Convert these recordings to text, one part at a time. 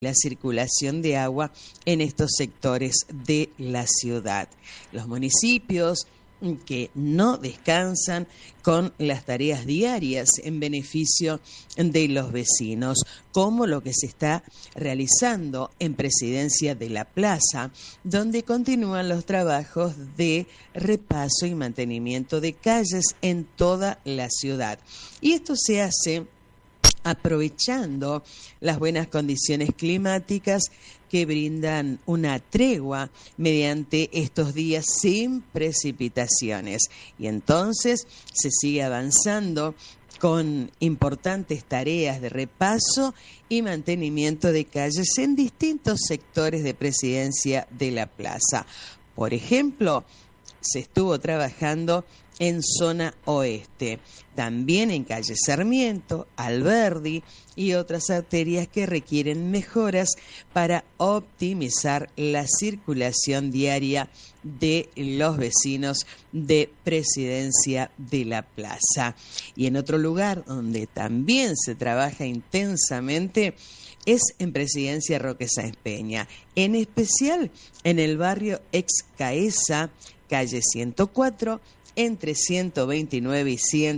la circulación de agua en estos sectores de la ciudad. Los municipios que no descansan con las tareas diarias en beneficio de los vecinos, como lo que se está realizando en Presidencia de la Plaza, donde continúan los trabajos de repaso y mantenimiento de calles en toda la ciudad. Y esto se hace aprovechando las buenas condiciones climáticas que brindan una tregua mediante estos días sin precipitaciones. Y entonces se sigue avanzando con importantes tareas de repaso y mantenimiento de calles en distintos sectores de Presidencia de la Plaza. Por ejemplo, se estuvo trabajando en zona oeste, también en calle Sarmiento, Alberdi y otras arterias que requieren mejoras para optimizar la circulación diaria de los vecinos de Presidencia de la Plaza. Y en otro lugar donde también se trabaja intensamente es en Presidencia Roque Sáenz Peña, en especial en el barrio Ex Caesa, calle 104, entre 129 y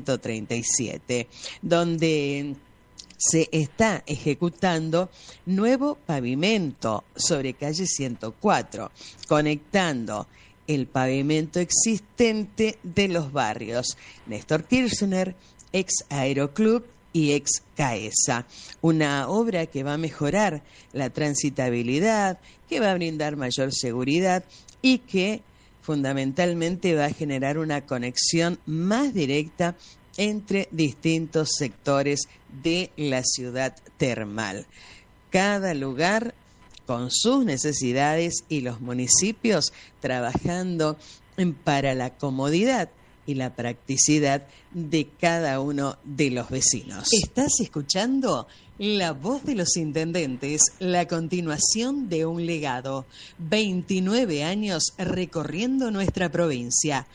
137, donde se está ejecutando nuevo pavimento sobre calle 104, conectando el pavimento existente de los barrios Néstor Kirchner, Ex Aeroclub y Ex Caesa. Una obra que va a mejorar la transitabilidad, que va a brindar mayor seguridad y que fundamentalmente va a generar una conexión más directa entre distintos sectores de la ciudad termal. Cada lugar con sus necesidades y los municipios trabajando para la comodidad y la practicidad de cada uno de los vecinos. ¿Estás escuchando? La voz de los intendentes, la continuación de un legado. 29 años recorriendo nuestra provincia.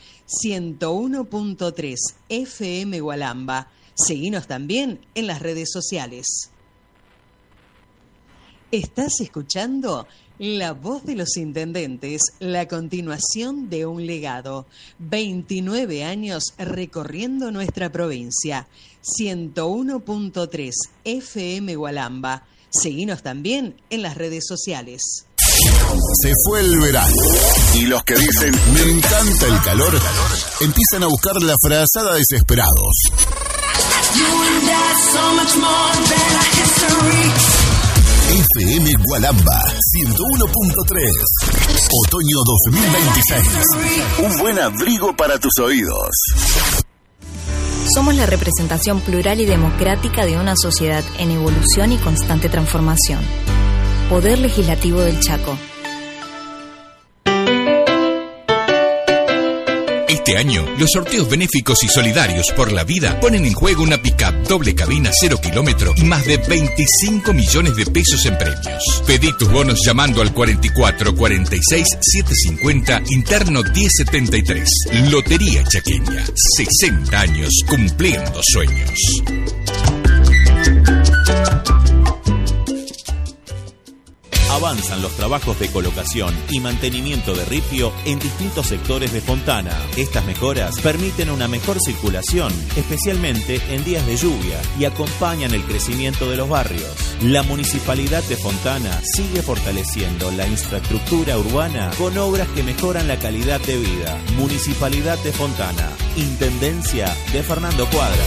101.3 FM Gualamba. Seguinos también en las redes sociales. ¿Estás escuchando? La voz de los intendentes, la continuación de un legado. 29 años recorriendo nuestra provincia. 101.3 FM Gualamba. Seguinos también en las redes sociales. Se fue el verano y los que dicen me encanta el calor empiezan a buscar la frazada desesperados. FM Gualamba 101.3. Otoño 2026. Un buen abrigo para tus oídos. Somos la representación plural y democrática de una sociedad en evolución y constante transformación. Poder Legislativo del Chaco. Este año, los sorteos benéficos y solidarios por la vida ponen en juego una pick-up doble cabina 0 kilómetro y más de 25 millones de pesos en premios. Pedí tus bonos llamando al 44 46 750 interno 1073. Lotería Chaqueña. 60 años cumpliendo sueños. Avanzan los trabajos de colocación y mantenimiento de ripio en distintos sectores de Fontana. Estas mejoras permiten una mejor circulación, especialmente en días de lluvia, y acompañan el crecimiento de los barrios. La Municipalidad de Fontana sigue fortaleciendo la infraestructura urbana con obras que mejoran la calidad de vida. Municipalidad de Fontana, Intendencia de Fernando Cuadra.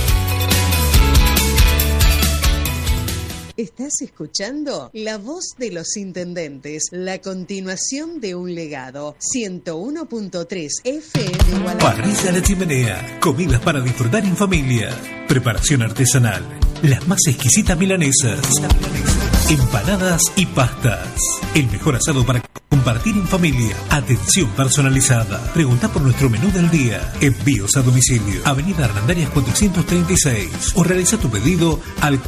¿Estás escuchando? La voz de los intendentes, la continuación de un legado. 101.3 FM Gualamba. Parrilla La Chimenea, comidas para disfrutar en familia, preparación artesanal, las más exquisitas milanesas, empanadas y pastas, el mejor asado para compartir en familia, atención personalizada. Pregunta por nuestro menú del día, envíos a domicilio, Avenida Arandarias 436, o realiza tu pedido al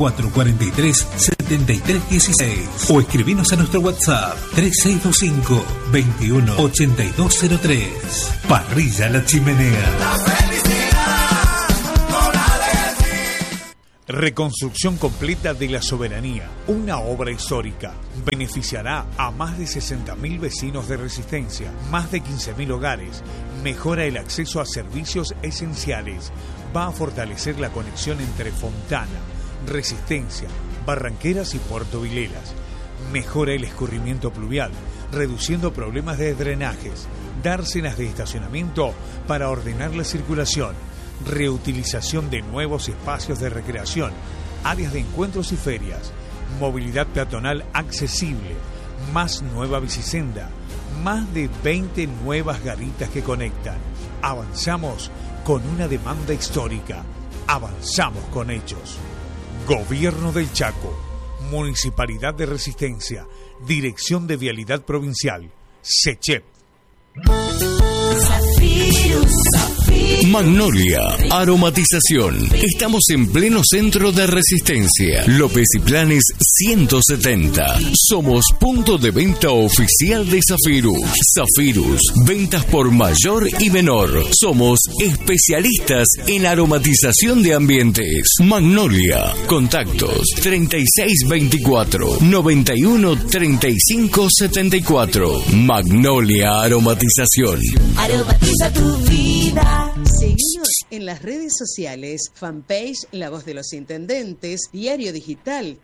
443-7316 o escribinos a nuestro WhatsApp 3625 218203. Parrilla La Chimenea. Reconstrucción completa de la Soberanía, una obra histórica. Beneficiará a más de 60.000 vecinos de Resistencia, más de 15.000 hogares. Mejora el acceso a servicios esenciales. Va a fortalecer la conexión entre Fontana, Resistencia, Barranqueras y Puerto Vilelas. Mejora el escurrimiento pluvial, reduciendo problemas de drenajes. Dársenas de estacionamiento para ordenar la circulación. Reutilización de nuevos espacios de recreación, áreas de encuentros y ferias, movilidad peatonal accesible, más nueva bicisenda, más de 20 nuevas garitas que conectan. Avanzamos con una demanda histórica, avanzamos con hechos. Gobierno del Chaco, Municipalidad de Resistencia, Dirección de Vialidad Provincial, SECHEP. Magnolia Aromatización. Estamos en pleno centro de Resistencia, López y Planes 170. Somos punto de venta oficial de Zafirus. Zafirus, ventas por mayor y menor. Somos especialistas en aromatización de ambientes. Magnolia, contactos 3624-913574. Magnolia Aromatización. Aromatiza tu vida. Seguinos en las redes sociales, fanpage La Voz de los Intendentes, diario digital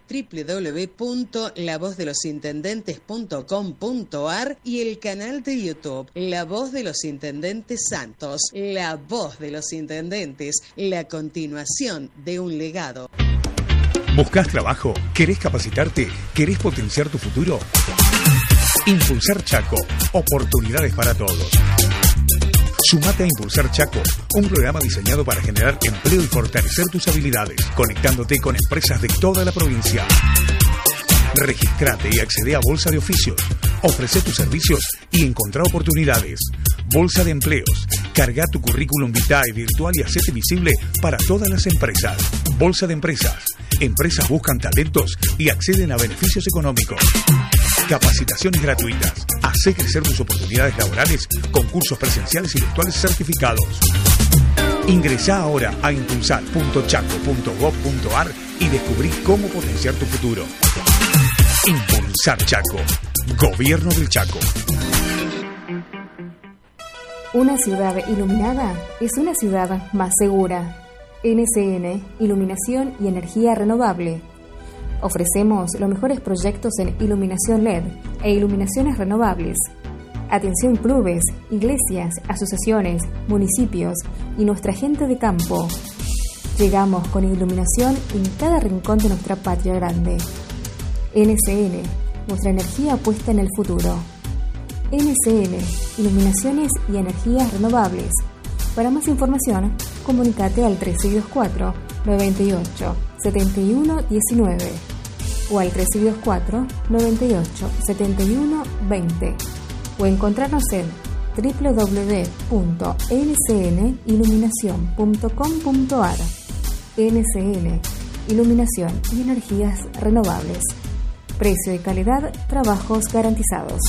www.lavozdelosintendentes.com.ar y el canal de YouTube La Voz de los Intendentes Santos. La Voz de los Intendentes, la continuación de un legado. ¿Buscas trabajo? ¿Querés capacitarte? ¿Querés potenciar tu futuro? Impulsar Chaco, oportunidades para todos. Sumate a Impulsar Chaco, un programa diseñado para generar empleo y fortalecer tus habilidades, conectándote con empresas de toda la provincia. Registrate y accede a Bolsa de Oficios. Ofrece tus servicios y encontrá oportunidades. Bolsa de Empleos. Carga tu currículum vitae virtual y hacete visible para todas las empresas. Bolsa de Empresas. Empresas buscan talentos y acceden a beneficios económicos. Capacitaciones gratuitas. Hacé crecer tus oportunidades laborales con cursos presenciales y virtuales certificados. Ingresá ahora a impulsar.chaco.gov.ar y descubrí cómo potenciar tu futuro. Impulsar Chaco. Gobierno del Chaco. Una ciudad iluminada es una ciudad más segura. NCN, Iluminación y Energía Renovable. Ofrecemos los mejores proyectos en iluminación LED e iluminaciones renovables. Atención clubes, iglesias, asociaciones, municipios y nuestra gente de campo. Llegamos con iluminación en cada rincón de nuestra patria grande. NCN, nuestra energía puesta en el futuro. NCN, Iluminaciones y Energías Renovables. Para más información, comunícate al 3624-98-7119 o al 3624-98-7120 o encontrarnos en www.ncniluminacion.com.ar. NCN, Iluminación y Energías Renovables. Precio y calidad, trabajos garantizados.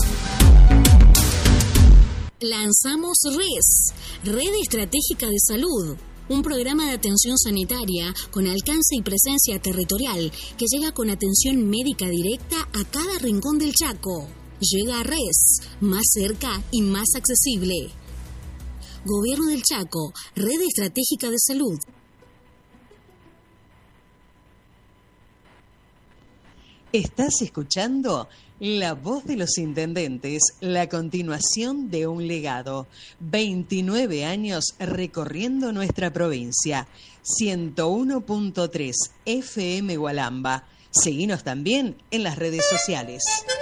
Lanzamos RES, Red Estratégica de Salud, un programa de atención sanitaria con alcance y presencia territorial que llega con atención médica directa a cada rincón del Chaco. Llega a RES, más cerca y más accesible. Gobierno del Chaco, Red Estratégica de Salud. Estás escuchando La Voz de los Intendentes, la continuación de un legado. 29 años recorriendo nuestra provincia. 101.3 FM Gualamba. Seguinos también en las redes sociales.